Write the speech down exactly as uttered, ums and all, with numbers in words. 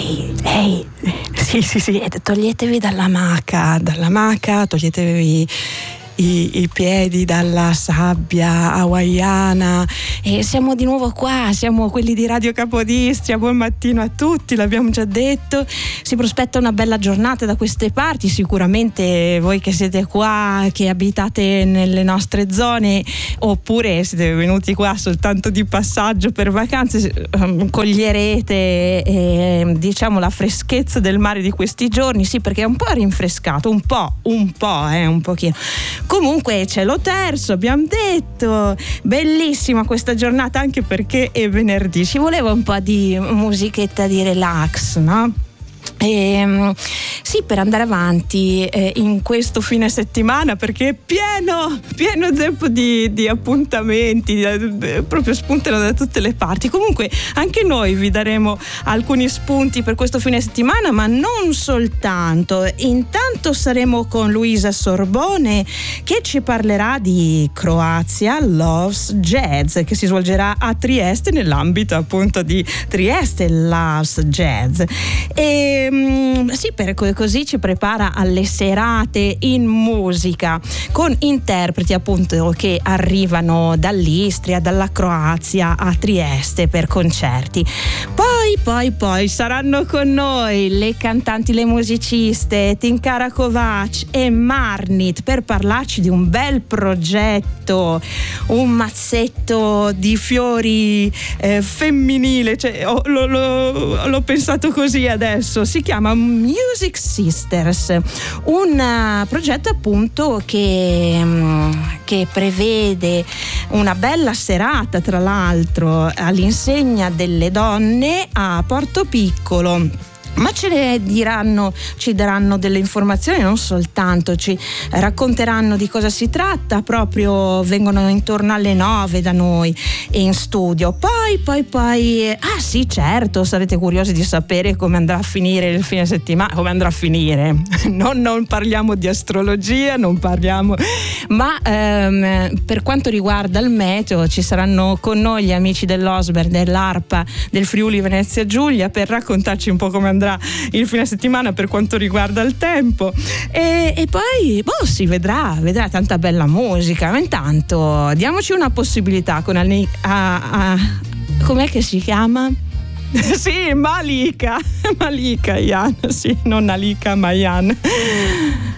ehi, ehi, sì, sì, sì, toglietevi dalla maca, dalla maca, toglietevi I, i piedi dalla sabbia hawaiana e siamo di nuovo qua, siamo quelli di Radio Capodistria. Buon mattino a tutti, l'abbiamo già detto, si prospetta una bella giornata da queste parti. Sicuramente voi che siete qua, che abitate nelle nostre zone, oppure siete venuti qua soltanto di passaggio per vacanze, coglierete eh, diciamo la freschezza del mare di questi giorni, sì, perché è un po' rinfrescato, un po', un po', eh, un pochino. Comunque cielo terzo, abbiamo detto, bellissima questa giornata anche perché è venerdì, ci voleva un po' di musichetta di relax, no? E, sì, per andare avanti eh, in questo fine settimana, perché è pieno pieno zeppo di, di appuntamenti, eh, proprio spuntano da tutte le parti. Comunque anche noi vi daremo alcuni spunti per questo fine settimana, ma non soltanto. Intanto saremo con Luisa Sorbone, che ci parlerà di Croazia Loves Jazz, che si svolgerà a Trieste nell'ambito appunto di Trieste Loves Jazz. E sì, per così ci prepara alle serate in musica con interpreti appunto che arrivano dall'Istria, dalla Croazia a Trieste per concerti. Poi, poi, poi saranno con noi le cantanti, le musiciste Tinkara Kovač e Marnit per parlarci di un bel progetto, un mazzetto di fiori eh, femminile, cioè, oh, lo, lo, l'ho pensato così adesso. Si chiama Music Sisters, un uh, progetto appunto che, um, che prevede una bella serata, tra l'altro all'insegna delle donne a Porto Piccolo. Ma ce ne diranno, ci daranno delle informazioni, non soltanto, ci racconteranno di cosa si tratta. Proprio vengono intorno alle nove da noi in studio. Poi, poi, poi, ah sì, certo, sarete curiosi di sapere come andrà a finire il fine settimana. Come andrà a finire? Non, non parliamo di astrologia, non parliamo, ma ehm, per quanto riguarda il meteo, ci saranno con noi gli amici dell'Osber, dell'Arpa, del Friuli Venezia Giulia per raccontarci un po' come andrà il fine settimana per quanto riguarda il tempo, e, e poi boh, si vedrà, vedrà tanta bella musica. Ma intanto diamoci una possibilità con Ani- a, a, com'è che si chiama? Sì, Malika Malika Yan, sì, non Alika ma Yan.